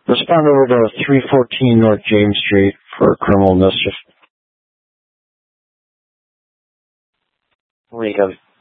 Respond over to 314 North James Street for criminal mischief. Rico.